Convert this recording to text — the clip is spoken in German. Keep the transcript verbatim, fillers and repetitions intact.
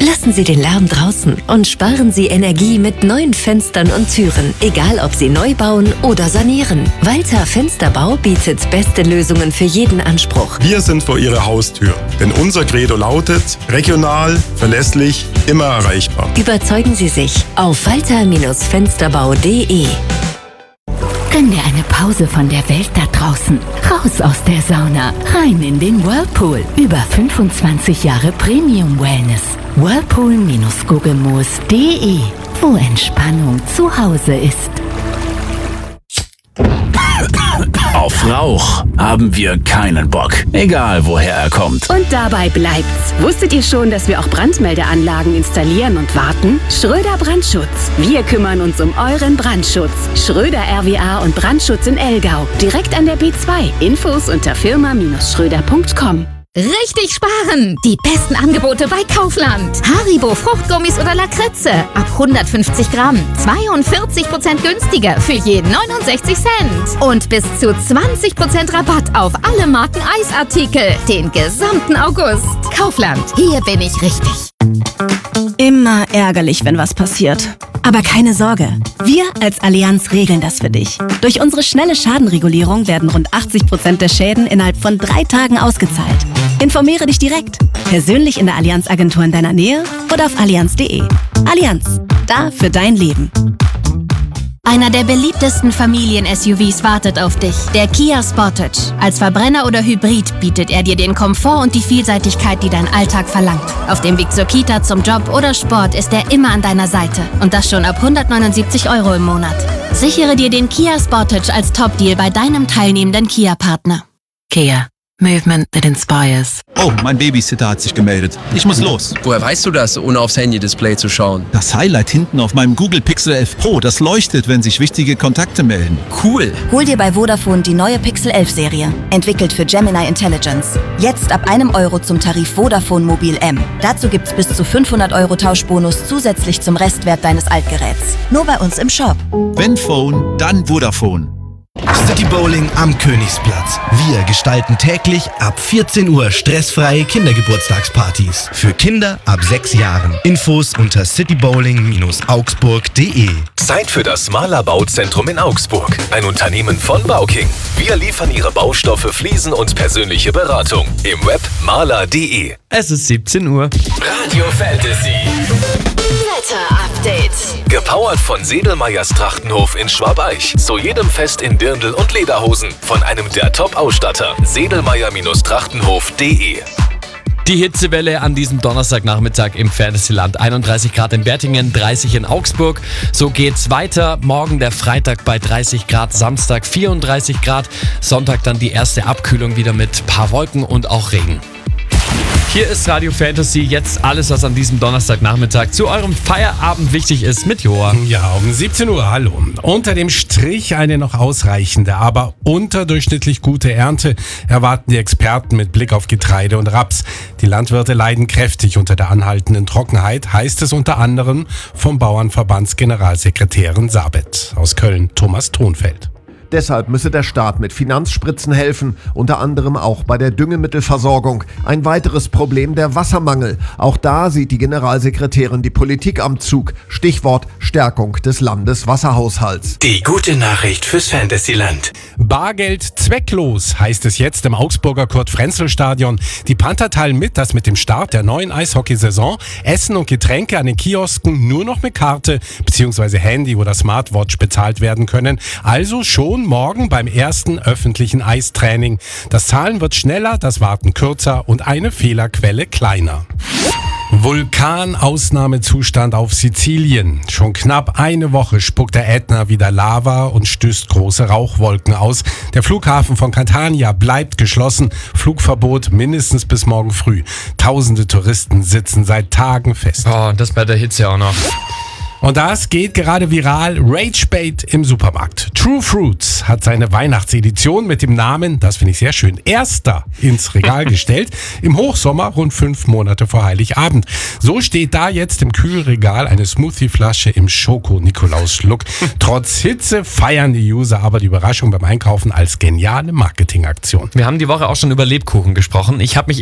Lassen Sie den Lärm draußen und sparen Sie Energie mit neuen Fenstern und Türen, egal ob Sie neu bauen oder sanieren. Walter Fensterbau bietet beste Lösungen für jeden Anspruch. Wir sind vor Ihrer Haustür, denn unser Credo lautet: regional, verlässlich, immer erreichbar. Überzeugen Sie sich auf walter Fensterbau punkt de. Gönn dir eine Pause von der Welt da draußen. Raus aus der Sauna, rein in den Whirlpool. Über fünfundzwanzig Jahre Premium Wellness. Whirlpool Bindestrich guggemoos punkt de, wo Entspannung zu Hause ist. Auf Rauch haben wir keinen Bock, egal woher er kommt. Und dabei bleibt's. Wusstet ihr schon, dass wir auch Brandmeldeanlagen installieren und warten? Schröder Brandschutz. Wir kümmern uns um euren Brandschutz. Schröder R W A und Brandschutz in Elgau. Direkt an der B zwei. Infos unter firma Bindestrich schröder punkt com. Richtig sparen! Die besten Angebote bei Kaufland. Haribo Fruchtgummis oder Lakritze. Ab hundertfünfzig Gramm. zweiundvierzig Prozent günstiger für jeden neunundsechzig Cent. Und bis zu zwanzig Prozent Rabatt auf alle Marken Eisartikel. Den gesamten August. Kaufland. Hier bin ich richtig. Immer ärgerlich, wenn was passiert. Aber keine Sorge, wir als Allianz regeln das für dich. Durch unsere schnelle Schadenregulierung werden rund achtzig Prozent der Schäden innerhalb von drei Tagen ausgezahlt. Informiere dich direkt, persönlich in der Allianz-Agentur in deiner Nähe oder auf allianz punkt de. Allianz, da für dein Leben. Einer der beliebtesten Familien-S U Vs wartet auf dich. Der Kia Sportage. Als Verbrenner oder Hybrid bietet er dir den Komfort und die Vielseitigkeit, die dein Alltag verlangt. Auf dem Weg zur Kita, zum Job oder Sport ist er immer an deiner Seite. Und das schon ab hundertneunundsiebzig Euro im Monat. Sichere dir den Kia Sportage als Top-Deal bei deinem teilnehmenden Kia-Partner. Kia. Movement that inspires. Oh, mein Babysitter hat sich gemeldet. Ich muss los. Woher weißt du das, ohne aufs Handy-Display zu schauen? Das Highlight hinten auf meinem Google Pixel elf Pro, das leuchtet, wenn sich wichtige Kontakte melden. Cool. Hol dir bei Vodafone die neue Pixel elf Serie. Entwickelt für Gemini Intelligence. Jetzt ab einem Euro zum Tarif Vodafone Mobil M. Dazu gibt's bis zu fünfhundert Euro Tauschbonus zusätzlich zum Restwert deines Altgeräts. Nur bei uns im Shop. Wenn Phone, dann Vodafone. City Bowling am Königsplatz. Wir gestalten täglich ab vierzehn Uhr stressfreie Kindergeburtstagspartys. Für Kinder ab sechs Jahren. Infos unter citybowling Bindestrich augsburg punkt de. Zeit für das Maler Bauzentrum in Augsburg. Ein Unternehmen von Bauking. Wir liefern Ihre Baustoffe, Fliesen und persönliche Beratung. Im Web maler punkt de. Es ist siebzehn Uhr. Radio Fantasy. Wetter-Update. Gepowert von Sedelmeyers Trachtenhof in Schwabeich. Zu jedem Fest in Dirndl und Lederhosen. Von einem der Top-Ausstatter. sedelmeyer Bindestrich trachtenhof punkt de. Die Hitzewelle an diesem Donnerstagnachmittag im Fantasyland. einunddreißig Grad in Bertingen, dreißig in Augsburg. So geht's weiter. Morgen der Freitag bei dreißig Grad, Samstag vierunddreißig Grad. Sonntag dann die erste Abkühlung wieder mit paar Wolken und auch Regen. Hier ist Radio Fantasy, jetzt alles, was an diesem Donnerstagnachmittag zu eurem Feierabend wichtig ist, mit Joa. Ja, um siebzehn Uhr, hallo. Unter dem Strich eine noch ausreichende, aber unterdurchschnittlich gute Ernte erwarten die Experten mit Blick auf Getreide und Raps. Die Landwirte leiden kräftig unter der anhaltenden Trockenheit, heißt es unter anderem vom Bauernverbandsgeneralsekretärin Sabet. Aus Köln, Thomas Thonfeld. Deshalb müsse der Staat mit Finanzspritzen helfen, unter anderem auch bei der Düngemittelversorgung. Ein weiteres Problem der Wassermangel. Auch da sieht die Generalsekretärin die Politik am Zug. Stichwort Stärkung des Landeswasserhaushalts. Die gute Nachricht fürs Fantasyland. Bargeld zwecklos, heißt es jetzt im Augsburger Kurt-Frenzel-Stadion. Die Panther teilen mit, dass mit dem Start der neuen Eishockeysaison Essen und Getränke an den Kiosken nur noch mit Karte bzw. Handy oder Smartwatch bezahlt werden können. Also schon morgen beim ersten öffentlichen Eistraining. Das Zahlen wird schneller, das Warten kürzer und eine Fehlerquelle kleiner. Vulkanausnahmezustand auf Sizilien. Schon knapp eine Woche spuckt der Ätna wieder Lava und stößt große Rauchwolken aus. Der Flughafen von Catania bleibt geschlossen. Flugverbot mindestens bis morgen früh. Tausende Touristen sitzen seit Tagen fest. Oh, das bei der Hitze auch noch. Und das geht gerade viral. Ragebait im Supermarkt. True Fruits hat seine Weihnachtsedition mit dem Namen, das finde ich sehr schön, Erster ins Regal gestellt. Im Hochsommer, rund fünf Monate vor Heiligabend. So steht da jetzt im Kühlregal eine Smoothie-Flasche im Schoko-Nikolaus-Schluck. Trotz Hitze feiern die User aber die Überraschung beim Einkaufen als geniale Marketingaktion. Wir haben die Woche auch schon über Lebkuchen gesprochen. Ich habe mich